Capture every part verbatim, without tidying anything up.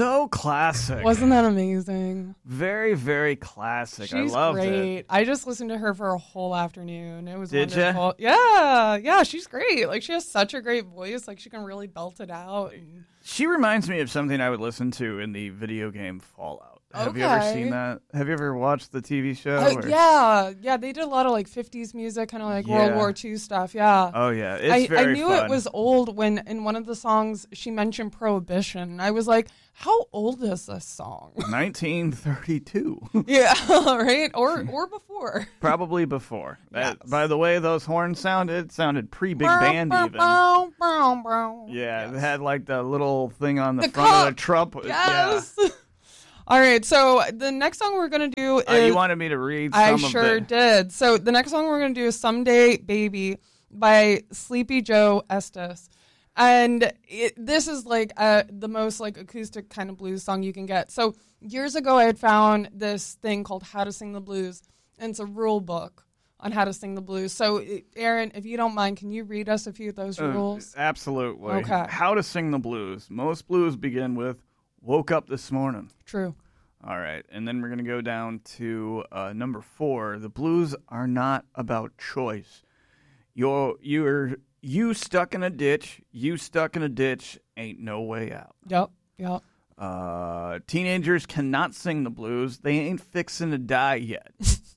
So classic. Wasn't that amazing? Very, very classic. She's I loved great. it. I just listened to her for a whole afternoon. It was Did ya? wonderful. Yeah, yeah, she's great. Like, she has such a great voice. Like, she can really belt it out. And... She reminds me of something I would listen to in the video game Fallout. Have you ever Okay. seen that? Have you ever watched the T V show? Uh, or- yeah, yeah, they did a lot of like fifties music, kind of like Yeah. World War Two stuff. Yeah. Oh yeah, it's I, very I knew fun. it was old when in one of the songs she mentioned Prohibition. I was like, how old is this song? nineteen thirty-two. Yeah, right? Or or before. Probably before. Yes. That- by the way those horns sounded, it sounded pre-big band even. Bow, bow, bow. Yeah, Yes. it had like the little thing on the, The front of cup. the trump. Yes. All right, so the next song we're going to do is... Yeah. Uh, you wanted me to read some I of sure the... did. So the next song we're going to do is Someday Baby by Sleepy Joe Estes. And it, this is like uh, the most like acoustic kind of blues song you can get. So years ago I had found this thing called How to Sing the Blues. And it's a rule book on how to sing the blues. So Aaron, if you don't mind, can you read us a few of those Uh, rules? absolutely. Okay. How to sing the blues. Most blues begin with, woke up this morning. True. All right, and then we're going to go down to uh, number four. The blues are not about choice. You're, you're, you stuck in a ditch, you stuck in a ditch, ain't no way out. Yep, yep. Uh, teenagers cannot sing the blues. They ain't fixing to die yet.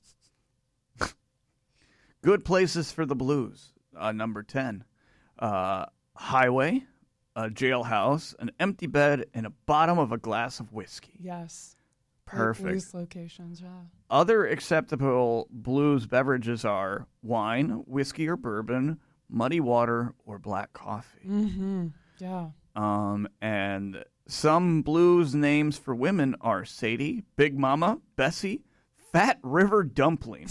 Good places for the blues. Uh, number ten. Uh, highway, a jailhouse, an empty bed, and a bottom of a glass of whiskey. Yes. Perfect. Blues locations, yeah. Other acceptable blues beverages are wine, whiskey or bourbon, muddy water, or black coffee. Mm-hmm. Yeah. Um, and some blues names for women are Sadie, Big Mama, Bessie, Fat River Dumpling.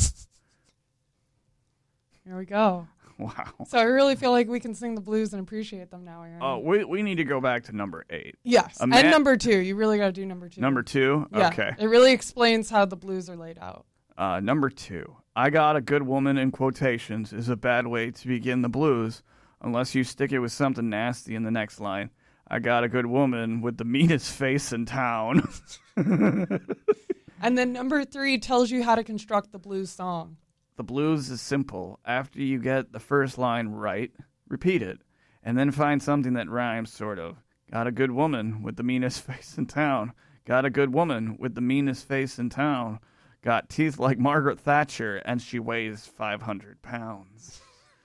Here we go. Wow. So I really feel like we can sing the blues and appreciate them now, Aaron. Oh, we we need to go back to number eight. Yes. A man- And number two. You really got to do number two. Number two? Yeah. Okay. It really explains how the blues are laid out. Uh, number two. I got a good woman in quotations is a bad way to begin the blues unless you stick it with something nasty in the next line. I got a good woman with the meanest face in town. And then number three tells you how to construct the blues song. The blues is simple. After you get the first line right, repeat it, and then find something that rhymes, sort of. Got a good woman with the meanest face in town. Got a good woman with the meanest face in town. Got teeth like Margaret Thatcher, and she weighs five hundred pounds.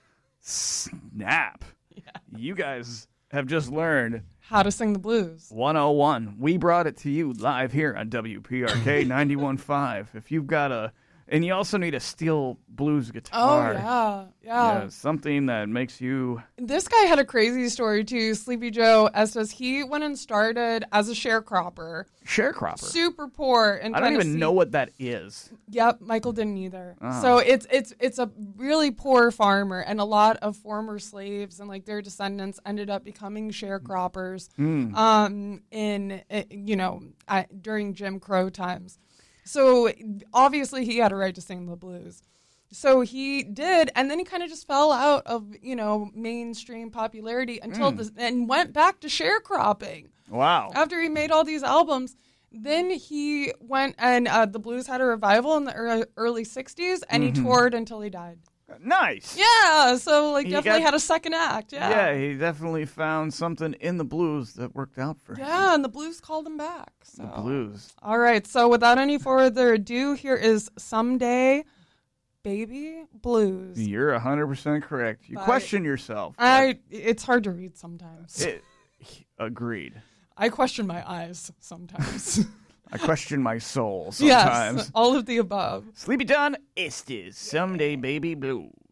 Snap. Yeah. You guys have just learned How to sing the blues. one oh one. We brought it to you live here on W P R K ninety-one point five. If you've got a... And you also need a steel blues Oh, guitar. yeah. Yeah. Yeah, something that makes you... This guy had a crazy story, too. Sleepy Joe Estes. He went and started as a sharecropper. Sharecropper. Super poor. In I don't even Tennessee. know what that is. Yep, Michael didn't either. Oh. So it's it's it's a really poor farmer, and a lot of former slaves and like their descendants ended up becoming sharecroppers. Mm. Um, in uh, you know uh, during Jim Crow times. So obviously he had a right to sing the blues. So he did, and then he kind of just fell out of you know mainstream popularity until Mm. this, and went back to sharecropping. Wow. After he made all these albums, then he went and uh, the blues had a revival in the early, early sixties, and Mm-hmm. he toured until he died. Nice. Yeah, so like He definitely got- had a second act. Yeah. Yeah, he definitely found something in the blues that worked out for him. Yeah, and the blues called him back. So. The blues. All right, so without any further ado, here is Someday Baby Blues. You're one hundred percent correct. You Bye. question yourself. but I it's hard to read sometimes. It, agreed. I question my eyes sometimes. I question my soul sometimes. Yes, all of the above. Sleepy John Estes, Someday Baby Blues.